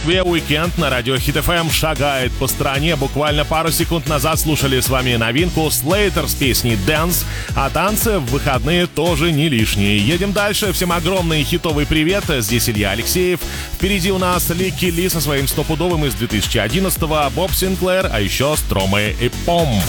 Москве. Уикенд на радио Hit FM шагает по стране. Буквально пару секунд назад слушали с вами новинку Slater с песней Dance, а танцы в выходные тоже не лишние. Едем дальше. Всем огромный хитовый привет. Здесь Илья Алексеев. Впереди у нас Ликки Ли со своим стопудовым из 2011-го, Боб Синклер, а еще Стромэ и Пом.